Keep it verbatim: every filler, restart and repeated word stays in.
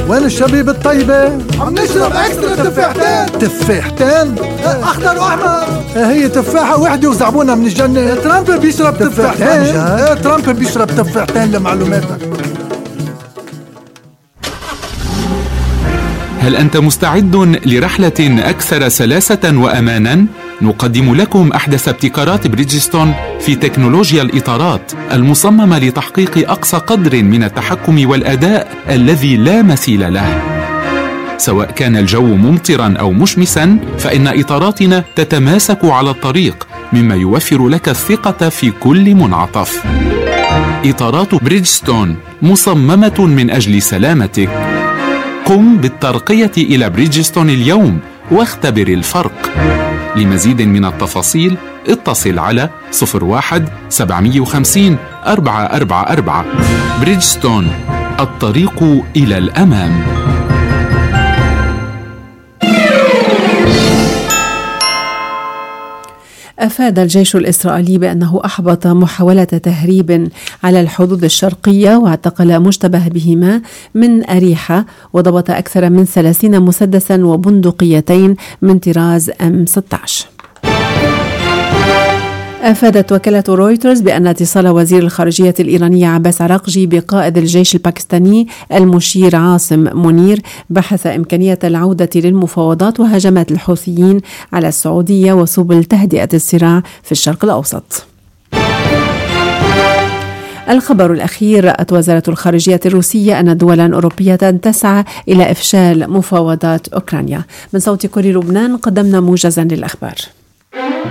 وين الشبيب الطيبة؟ عم نشرب اكسترا تفاحتين. تفاحتين؟ اخضر واحمر. هي تفاحة واحدة وزعبونا من الجنة. ترامب بيشرب تفاحتين. ايه ترامب بيشرب تفاحتين لمعلوماتك. هل أنت مستعد لرحلة أكثر سلاسة وأمانا؟ نقدم لكم أحدث ابتكارات بريدجستون في تكنولوجيا الإطارات المصممة لتحقيق أقصى قدر من التحكم والأداء الذي لا مثيل له. سواء كان الجو ممطرا أو مشمسا، فإن إطاراتنا تتماسك على الطريق، مما يوفر لك الثقة في كل منعطف. إطارات بريدجستون مصممة من أجل سلامتك. قم بالترقية إلى بريدجستون اليوم واختبر الفرق. لمزيد من التفاصيل اتصل على صفر واحد سبعمية وخمسين أربعة أربعة أربعة. بريدجستون، الطريق إلى الأمام. أفاد الجيش الإسرائيلي بأنه أحبط محاولة تهريب على الحدود الشرقية واعتقل مشتبه بهما من أريحة، وضبط أكثر من ثلاثين مسدسا وبندقيتين من طراز إم ستة عشر. أفادت وكالة رويترز بأن اتصال وزير الخارجية الإيرانية عباس عراقجي بقائد الجيش الباكستاني المشير عاصم منير بحث إمكانية العودة للمفاوضات وهجمات الحوثيين على السعودية وسبل تهدئة الصراع في الشرق الأوسط. الخبر الأخير: رأت وزارة الخارجية الروسية أن دولا أوروبية تسعى إلى إفشال مفاوضات أوكرانيا. من صوت كوري لبنان قدمنا موجزا للأخبار.